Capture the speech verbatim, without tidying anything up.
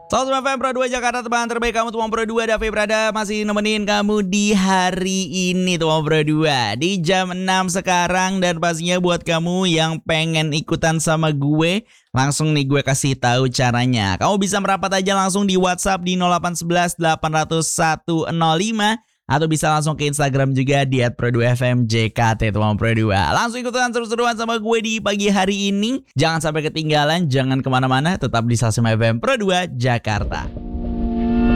seratus F M Pro dua Jakarta, teman terbaik kamu Teman Pro dua. Davi Prada masih nemenin kamu di hari ini Teman Pro dua di jam enam sekarang. Dan pastinya buat kamu yang pengen ikutan sama gue, langsung nih gue kasih tahu caranya. Kamu bisa merapat aja langsung di WhatsApp di nol delapan satu satu delapan nol nol satu nol lima. Atau bisa langsung ke Instagram juga di at pro dua f m j k t Teman Pro dua. Langsung ikutan seru-seruan sama gue di pagi hari ini. Jangan sampai ketinggalan, jangan kemana-mana, tetap di seratus F M Pro dua Jakarta.